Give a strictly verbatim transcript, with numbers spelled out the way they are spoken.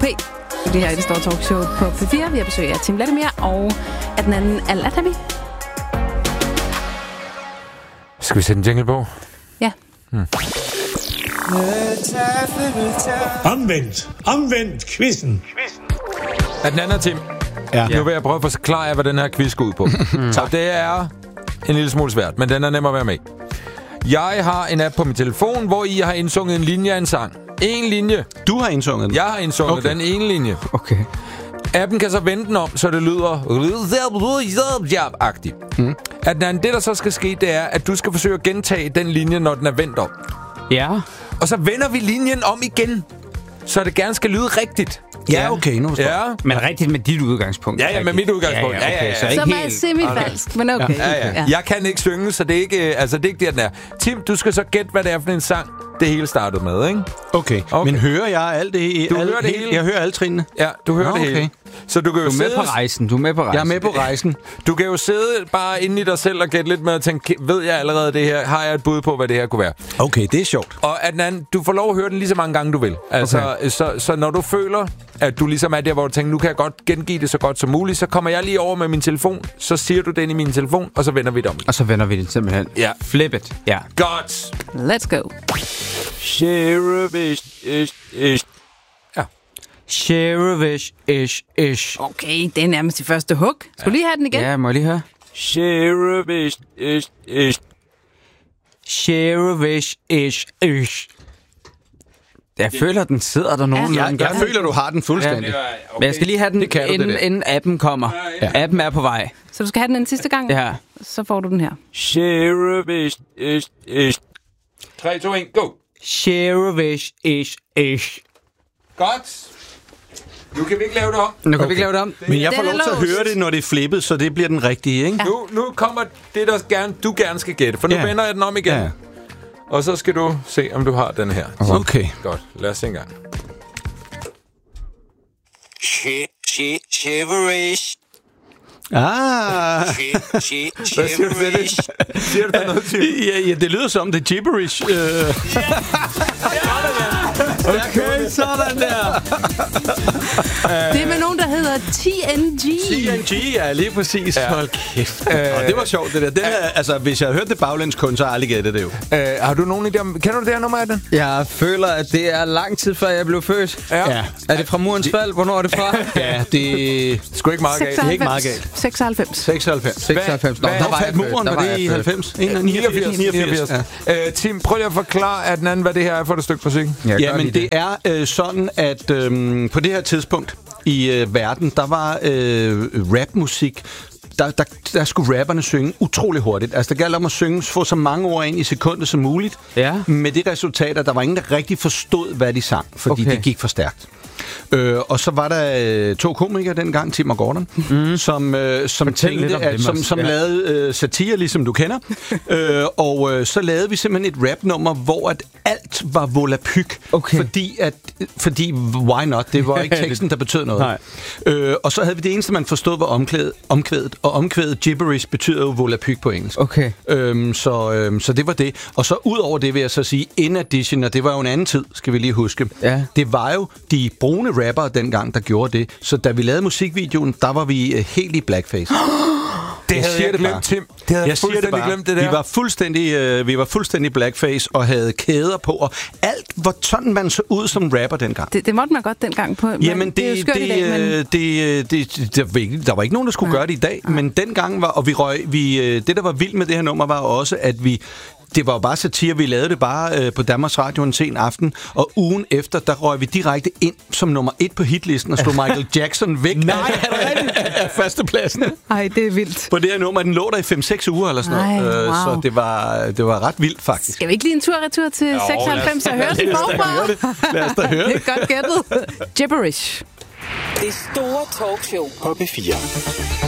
Det her er det store talkshow på P fire. Vi har besøg af Tim Vladimir og af den anden Al-Atabi. Skal vi sætte en jingle på? Ja. Hmm. Omvendt. Omvendt quizzen. Af den anden Tim. Ja. Nu vil jeg prøve at forklare jer, hvad den her quiz går ud på. Mm. Og det er en lille smule svært, men den er nem at være med. Jeg har en app på min telefon, hvor I har indsunget en linje af en sang. En linje. Du har indsunget den? Jeg har indsunget okay. den ene linje. Okay. Appen kan så vende den om, så det lyder agtigt. Mm. At det, der så skal ske, det er, at du skal forsøge at gentage den linje, når den er vendt om. Ja. Og så vender vi linjen om igen, så det gerne skal lyde rigtigt. Ja, okay, nu forstår ja. Men rigtigt med dit udgangspunkt. Ja, ja, med mit udgangspunkt. Ja, ja, okay. Ja, ja, ja. Så, så er semifalsk, okay. Men okay. Ja, ja. Jeg kan ikke synge, så det er ikke, altså, det er ikke der, den er. Tim, du skal så gætte, hvad det er for en sang, det hele startede med, ikke? Okay. okay. Men hører jeg alt det? Du alt, hører det hele. Jeg hører alle trinene. Ja, du hører Nå, det hele. Okay. Så du kan jo du er med på rejsen. Du er med på rejsen. Jeg er med på rejsen. Du kan jo sidde bare inde i dig selv og gætte lidt med at tænke, ved jeg allerede det her? Har jeg et bud på, hvad det her kunne være? Okay, det er sjovt. Og at den anden, du får lov at høre den lige så mange gange, du vil. Altså, okay. så, så når du føler, at du ligesom er der, hvor du tænker, nu kan jeg godt gengive det så godt som muligt, så kommer jeg lige over med min telefon, så siger du den i min telefon, og så vender vi det om. Og så vender vi det simpelthen. Ja. Flip it. Ja. Godt. Let's go. Sheriff ish, ish. Ja. Sheriff ish, ish. Okay, det er nærmest det første hook. Skal du lige have den igen? Ja, må jeg lige høre? Sheriff ish, ish, ish. Sheriff ish, ish. Jeg føler, den sidder der nogen. Ja. Jeg, jeg føler, du har den fuldstændig. Ja, okay. Men jeg skal lige have den, inden, inden appen kommer. Ja. Appen er på vej. Så du skal have den en sidste gang? Ja. Så får du den her. Sheriff ish, ish, ish. tre, to, et, go. Sheriff ish, ish. Godt. Nu kan vi ikke lave det om. Nu kan okay. vi ikke lave det om. Det Men jeg får lov til at høre det, når det er flippet, så det bliver den rigtige, ikke? Ja. Nu, nu kommer det, der gerne, du gerne skal gætte, for nu ja. vender jeg den om igen. Ja. Og så skal du se, om du har den her. Okay. Godt, lad os se en gang. Shiverish. Ah. Hvad siger du til det? Siger du der noget til? Ja, ja, det lyder som det gibberish. Uh. Ja. Okay, sådan der. Det er med nogen, der hedder T N G. T N G, ja, lige præcis. Ja. Hold kæft. Uh, det var sjovt, det der. Den er, altså, hvis jeg har hørt det baglæns kun, så har jeg aldrig gættet det jo. Uh, har du nogen idé om... Kender du det her nummer af den? Jeg føler, at det er lang tid før jeg blev født. Ja. ja. Er det fra Murens det... fald? Hvornår er det fra? Ja, det er sgu ikke meget galt. Det er ikke meget galt. seksoghalvfems. seksoghalvs. seksoghalvfems. Nå, Hvad, der var jeg muren, var det i halvfems? niogfirs. niogfirs. Ja. Uh, Tim, prøv lige at forklare, at den anden, hvad det her er for et stykke musik. Ja, men det er øh, sådan, at øh, på det her tidspunkt i øh, verden, der var øh, rapmusik. Der, der, der skulle rapperne synge utrolig hurtigt. Altså, der galt om at synge, få så mange ord ind i sekundet som muligt. Ja. Med det resultat, at der var ingen, der rigtig forstod, hvad de sang, fordi okay. det gik for stærkt. Øh, og så var der øh, to komikere dengang, Tim og Gordon, mm. som, øh, som, tænkte, at, som, som ja. lavede øh, satire, ligesom du kender. øh, og øh, så lavede vi simpelthen et rapnummer, hvor at alt var volapyk. Okay. Fordi, at, fordi, why not? Det var ikke teksten, der betød noget. Øh, og så havde vi det eneste, man forstod, var omkvædet. omkvædet og omkvædet gibberish betyder jo volapyk på engelsk. Okay. Øhm, så, øhm, så det var det. Og så ud over det vil jeg så sige, in addition, og det var jo en anden tid, skal vi lige huske. Ja. Det var jo de brune rappere dengang, der gjorde det. Så da vi lavede musikvideoen, der var vi uh, helt i blackface. Det havde jeg, jeg glemt, det Tim. Det havde jeg, jeg fuldstændig glemt, det der. Vi var fuldstændig, øh, vi var fuldstændig blackface og havde kæder på, og alt var sådan, man så ud som rapper dengang. Det, det måtte man godt dengang på. Jamen, det, det er jo skørt det, i dag, men... det, det, det, der, var ikke, der var ikke nogen, der skulle ja. gøre det i dag, ja. Men dengang var, og vi røg, vi, det, der var vildt med det her nummer, var også, at vi det var jo bare satire. Vi lavede det bare øh, på Danmarks Radio en sen aften, og ugen efter, der røg vi direkte ind som nummer et på hitlisten og slog Michael Jackson væk Nej, af, af førstepladsen. Ej, det er vildt. På det her nummer, den lå der i fem seks uger eller sådan noget. Ej, wow. Så det var, det var ret vildt, faktisk. Skal vi ikke lige en tur-retur til jo, seksoghalvfems og høre den forfra? Lad os da høre det. Det er godt gættet. Gibberish. Det store talkshow på P fire.